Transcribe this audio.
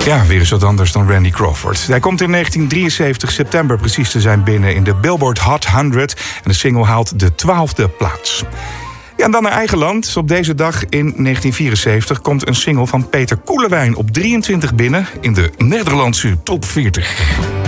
Ja, weer eens wat anders dan Randy Crawford. Hij komt in 1973 september precies te zijn binnen in de Billboard Hot 100... en de single haalt de 12e plaats. Ja, en dan naar eigen land. Op deze dag in 1974 komt een single van Peter Koelewijn op 23 binnen... in de Nederlandse top 40.